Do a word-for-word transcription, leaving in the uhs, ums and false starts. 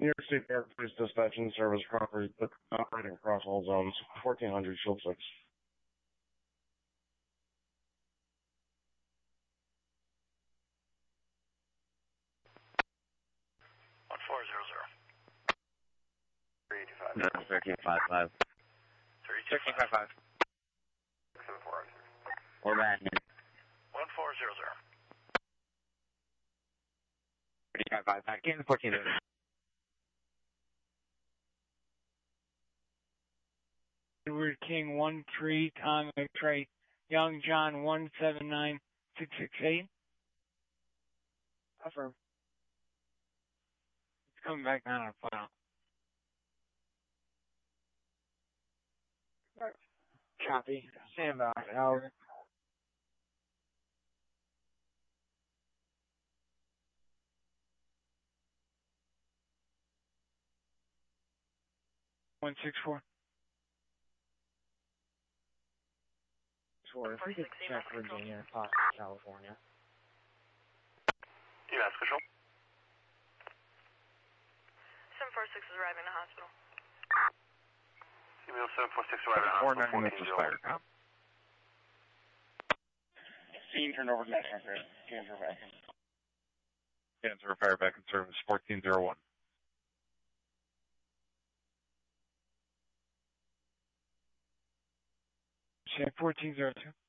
New York State Air Police dispatching service property, but operating across all zones. fourteen hundred Shield six. one four zero zero. three two five. No, thirteen five five. thirteen five five. seven four zero. Or bad. one four zero zero. thirteen five five. Back in fourteen zero. Edward King one three, Tom X-ray, Young John one seven nine six six eight. Affirm. It's coming back down on file. Copy. Stand by. Over. One six four. If we could check Virginia, possibly California. U S Control. seven four six is arriving in the hospital. Email seven four six arriving in the hospital. fourteen zero one. Scene turned over to National Cancer back. Cancer Fire back in service fourteen zero one. Check fourteen zero two.